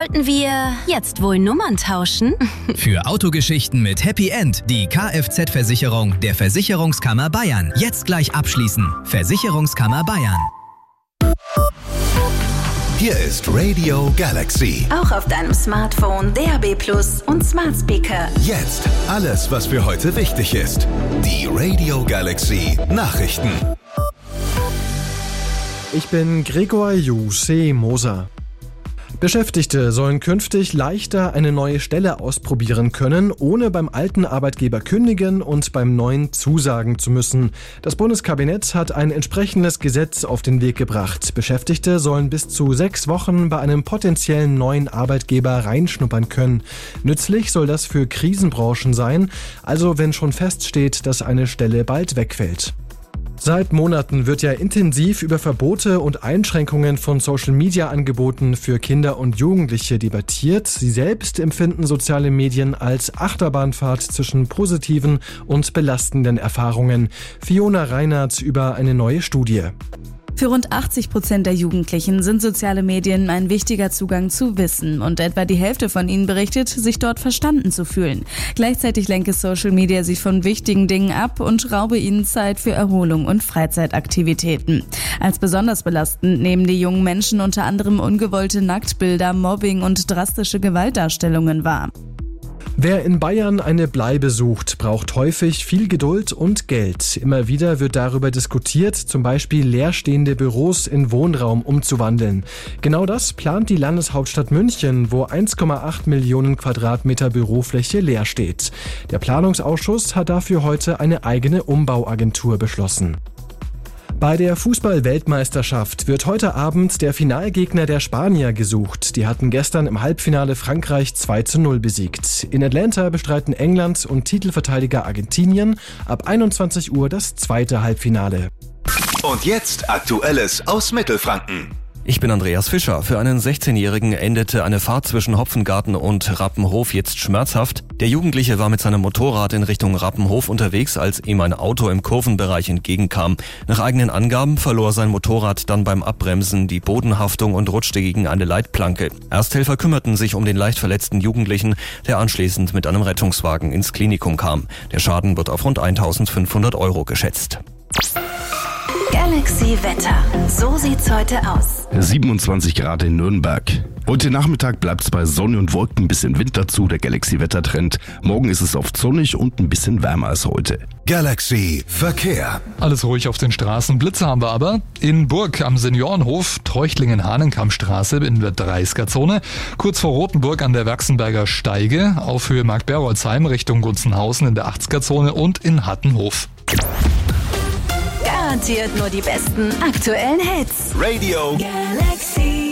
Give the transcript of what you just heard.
Sollten wir jetzt wohl Nummern tauschen? Für Autogeschichten mit Happy End die Kfz-Versicherung der Versicherungskammer Bayern. Jetzt gleich abschließen. Versicherungskammer Bayern. Hier ist Radio Galaxy. Auch auf deinem Smartphone, DAB+ und Smart Speaker. Jetzt alles, was für heute wichtig ist. Die Radio Galaxy Nachrichten. Ich bin Gregor Juse Moser. Beschäftigte sollen künftig leichter eine neue Stelle ausprobieren können, ohne beim alten Arbeitgeber kündigen und beim neuen zusagen zu müssen. Das Bundeskabinett hat ein entsprechendes Gesetz auf den Weg gebracht. Beschäftigte sollen bis zu 6 Wochen bei einem potenziellen neuen Arbeitgeber reinschnuppern können. Nützlich soll das für Krisenbranchen sein, also wenn schon feststeht, dass eine Stelle bald wegfällt. Seit Monaten wird ja intensiv über Verbote und Einschränkungen von Social-Media-Angeboten für Kinder und Jugendliche debattiert. Sie selbst empfinden soziale Medien als Achterbahnfahrt zwischen positiven und belastenden Erfahrungen. Fiona Reinhardt über eine neue Studie. Für rund 80% der Jugendlichen sind soziale Medien ein wichtiger Zugang zu Wissen und etwa die Hälfte von ihnen berichtet, sich dort verstanden zu fühlen. Gleichzeitig lenke Social Media sie von wichtigen Dingen ab und raube ihnen Zeit für Erholung und Freizeitaktivitäten. Als besonders belastend nehmen die jungen Menschen unter anderem ungewollte Nacktbilder, Mobbing und drastische Gewaltdarstellungen wahr. Wer in Bayern eine Bleibe sucht, braucht häufig viel Geduld und Geld. Immer wieder wird darüber diskutiert, zum Beispiel leerstehende Büros in Wohnraum umzuwandeln. Genau das plant die Landeshauptstadt München, wo 1,8 Millionen Quadratmeter Bürofläche leer steht. Der Planungsausschuss hat dafür heute eine eigene Umbauagentur beschlossen. Bei der Fußball-Weltmeisterschaft wird heute Abend der Finalgegner der Spanier gesucht. Die hatten gestern im Halbfinale Frankreich 2:0 besiegt. In Atlanta bestreiten England und Titelverteidiger Argentinien ab 21 Uhr das zweite Halbfinale. Und jetzt Aktuelles aus Mittelfranken. Ich bin Andreas Fischer. Für einen 16-Jährigen endete eine Fahrt zwischen Hopfengarten und Rappenhof jetzt schmerzhaft. Der Jugendliche war mit seinem Motorrad in Richtung Rappenhof unterwegs, als ihm ein Auto im Kurvenbereich entgegenkam. Nach eigenen Angaben verlor sein Motorrad dann beim Abbremsen die Bodenhaftung und rutschte gegen eine Leitplanke. Ersthelfer kümmerten sich um den leicht verletzten Jugendlichen, der anschließend mit einem Rettungswagen ins Klinikum kam. Der Schaden wird auf rund 1.500 € geschätzt. Galaxy Wetter. So sieht's heute aus. 27 Grad in Nürnberg. Heute Nachmittag bleibt's bei Sonne und Wolken, ein bisschen Wind dazu, der Galaxy-Wettertrend. Morgen ist es oft sonnig und ein bisschen wärmer als heute. Galaxy Verkehr. Alles ruhig auf den Straßen. Blitze haben wir aber. In Burg am Seniorenhof, Treuchtlingen-Hahnenkammstraße in der 30er-Zone. Kurz vor Rothenburg an der Werxenberger Steige. Auf Höhe Mark-Berolzheim Richtung Gunzenhausen in der 80er-Zone und in Hattenhof. Garantiert nur die besten aktuellen Hits. Radio Galaxy.